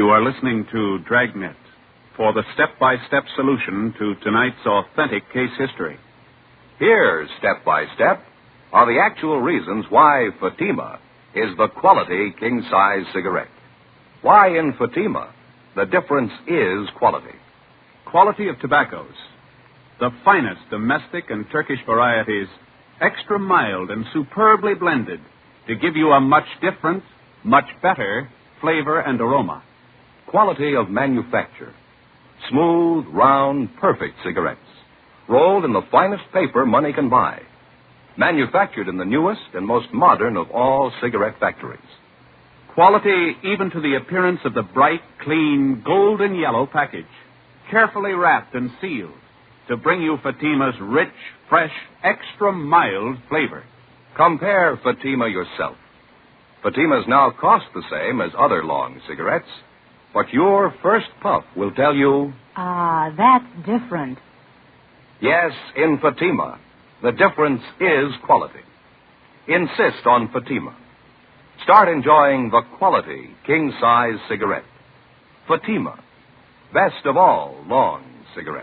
are listening to Dragnet for the step-by-step solution to tonight's authentic case history. Here, step by step, are the actual reasons why Fatima is the quality king-size cigarette. Why in Fatima, the difference is quality. Quality of tobaccos. The finest domestic and Turkish varieties, extra mild and superbly blended to give you a much different, much better flavor and aroma. Quality of manufacture. Smooth, round, perfect cigarettes. Rolled in the finest paper money can buy. Manufactured in the newest and most modern of all cigarette factories. Quality even to the appearance of the bright, clean, golden yellow package. Carefully wrapped and sealed to bring you Fatima's rich, fresh, extra mild flavor. Compare Fatima yourself. Fatimas now cost the same as other long cigarettes, but your first puff will tell you... Ah, that's different. Yes, in Fatima, the difference is quality. Insist on Fatima. Start enjoying the quality king-size cigarette. Fatima, best of all long cigarettes.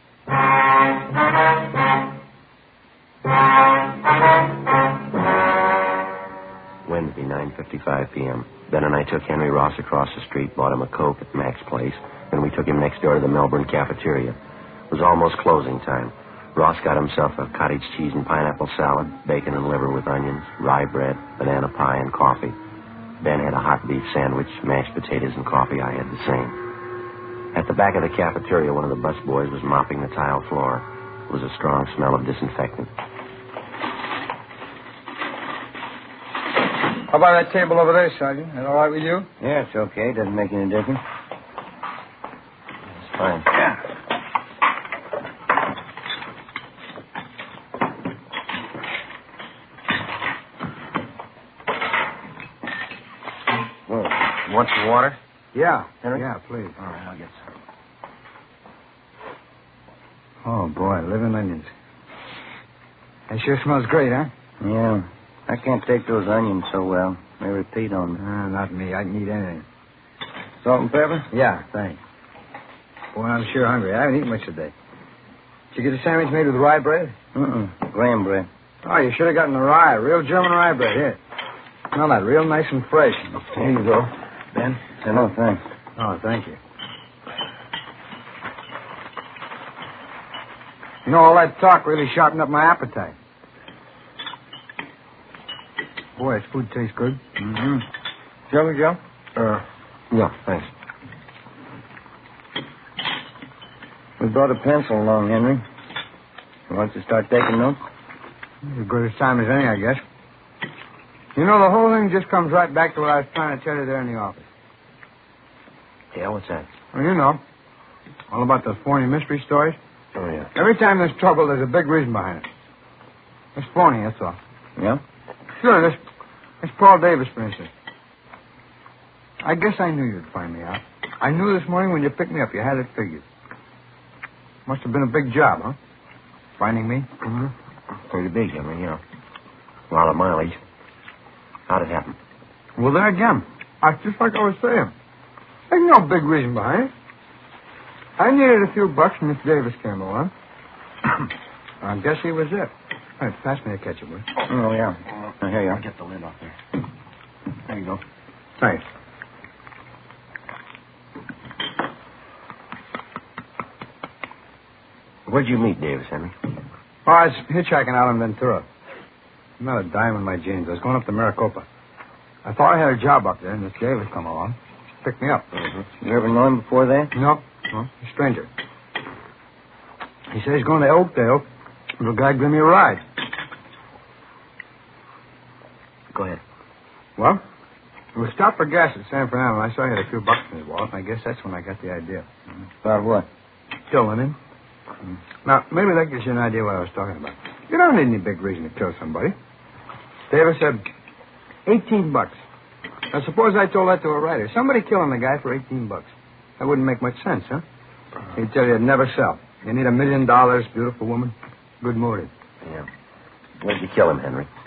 Wednesday, 9:55 p.m. Ben and I took Henry Ross across the street, bought him a Coke at Mac's place, then we took him next door to the Melbourne cafeteria. It was almost closing time. Ross got himself a cottage cheese and pineapple salad, bacon and liver with onions, rye bread, banana pie, and coffee. Ben had a hot beef sandwich, mashed potatoes, and coffee. I had the same. At the back of the cafeteria, one of the busboys was mopping the tile floor. It was a strong smell of disinfectant. How about that table over there, Sergeant? That all right with you? Yeah, it's okay. Doesn't make any difference. It's fine. Yeah. Well, you want some water? Yeah. Henry? Yeah, please. All right, I'll get some. Oh, boy, living onions. That sure smells great, huh? Yeah. I can't take those onions so well. They repeat on me. Not me. I can eat anything. Salt and pepper? Yeah, thanks. Boy, I'm sure hungry. I haven't eaten much today. Did you get a sandwich made with rye bread? Graham bread. Oh, you should have gotten the rye. Real German rye bread. Here. Smell that. Real nice and fresh. Here you go. Ben? No, thanks. Oh, thank you. You know, all that talk really sharpened up my appetite. Boy, this food tastes good. Mm-hmm. Sugar, Joe? Yeah, thanks. We brought a pencil along, Henry. You want to start taking notes? As good as time as any, I guess. You know, the whole thing just comes right back to what I was trying to tell you there in the office. Yeah, what's that? Well, you know, all about those phony mystery stories. Oh, yeah. Every time there's trouble, there's a big reason behind it. It's phony, that's all. Yeah? Sure, this Paul Davis, for instance. I guess I knew you'd find me out. I knew this morning when you picked me up, you had it figured. Must have been a big job, huh? Finding me? Mm-hmm. Pretty big, Henry, yeah. A lot of mileage. How'd it happen? Well, there again. Just like I was saying. There's no big reason behind it. I needed a few bucks and Miss Davis came along. I guess he was it. All right, pass me a ketchup, will you? Oh, yeah. Here you are. I'll get the lid off there. There you go. Thanks. Where'd you meet Davis, Henry? Oh, I was hitchhiking out in Ventura. I'm not a dime in my jeans. I was going up to Maricopa. I thought I had a job up there, and Miss Davis come along. She picked me up. Mm-hmm. You ever know him before that? No, a stranger. He said he's going to Oakdale. The guy give me a ride. Go ahead. Well, we stopped for gas at San Fernando, and I saw he had a few bucks in his wallet, and I guess that's when I got the idea. About what? Killing him. Now, maybe that gives you an idea what I was talking about. You don't need any big reason to kill somebody. Davis said, 18 bucks. Now, suppose I told that to a writer. Somebody killing the guy for 18 bucks. That wouldn't make much sense, huh? He'd tell you it'd never sell. You need $1 million, beautiful woman, good motive. Yeah. Where'd you kill him, Henry?